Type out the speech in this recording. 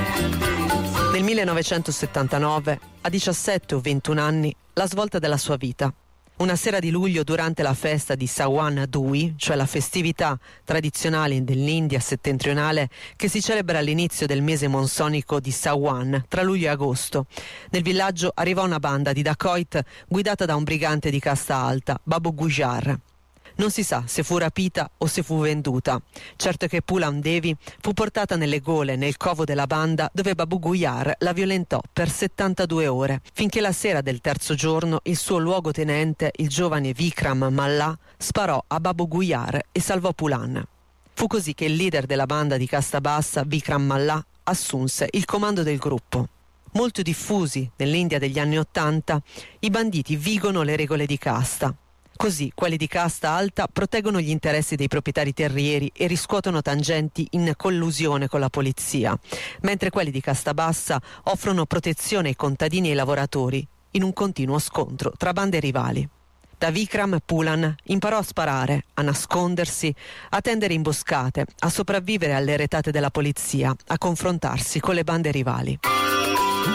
Nel 1979, a 17 o 21 anni, la svolta della sua vita. Una sera di luglio, durante la festa di Sawan Dui, cioè la festività tradizionale dell'India settentrionale che si celebra all'inizio del mese monsonico di Sawan, tra luglio e agosto, nel villaggio arrivò una banda di dacoit guidata da un brigante di casta alta, Babu Gujar. Non si sa se fu rapita o se fu venduta. Certo è che Pulan Devi fu portata nelle gole nel covo della banda, dove Babu Gujar la violentò per 72 ore, finché la sera del terzo giorno il suo luogotenente, il giovane Vikram Malla, sparò a Babu Gujar e salvò Pulan. Fu così che il leader della banda di casta bassa, Vikram Malla, assunse il comando del gruppo. Molto diffusi nell'India degli anni '80, i banditi vigono le regole di casta. Così quelli di casta alta proteggono gli interessi dei proprietari terrieri e riscuotono tangenti in collusione con la polizia, mentre quelli di casta bassa offrono protezione ai contadini e ai lavoratori in un continuo scontro tra bande rivali. Da Vikram, Pulan imparò a sparare, a nascondersi, a tendere imboscate, a sopravvivere alle retate della polizia, a confrontarsi con le bande rivali.